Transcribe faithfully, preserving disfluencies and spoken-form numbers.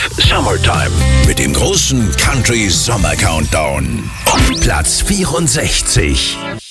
Summertime. Mit dem großen Country Sommer Countdown. Platz vierundsechzig.